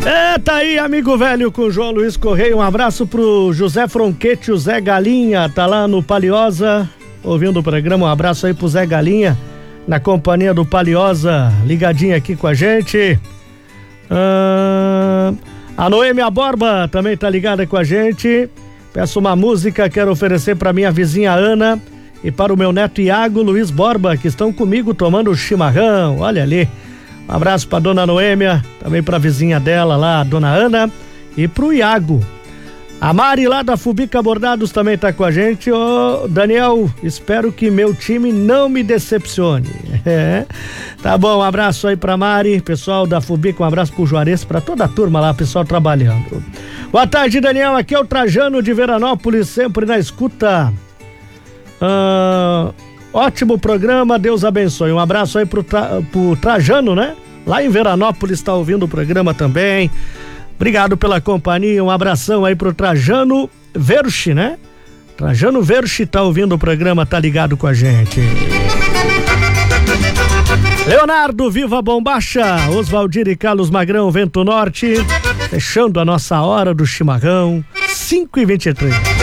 Tá aí, amigo velho, com o João Luiz Correia. Um abraço pro José Fronquete, o Zé Galinha, tá lá no Paliosa, ouvindo o programa. Um abraço aí pro Zé Galinha, na companhia do Paliosa, ligadinho aqui com a gente. A Noêmia Borba também tá ligada com a gente. Peço uma música, quero oferecer pra minha vizinha Ana e para o meu neto Iago Luiz Borba, que estão comigo tomando chimarrão. Olha ali. Um abraço pra dona Noêmia, também pra vizinha dela lá, a dona Ana, e pro Iago. A Mari lá da Fubica Bordados também tá com a gente. Ô, Daniel, espero que meu time não me decepcione. Tá bom, um abraço aí pra Mari, pessoal da Fubica, um abraço pro Juarez, pra toda a turma lá, pessoal trabalhando. Boa tarde, Daniel, aqui é o Trajano de Veranópolis, sempre na escuta. Ótimo programa, Deus abençoe. Um abraço aí pro Trajano, né? Lá em Veranópolis tá ouvindo o programa também. Obrigado pela companhia, um abração aí pro Trajano Verchi, né? Trajano Verchi tá ouvindo o programa, tá ligado com a gente. Leonardo, Viva Bombacha, Osvaldir e Carlos Magrão, Vento Norte, fechando a nossa hora do chimarrão, 5h23.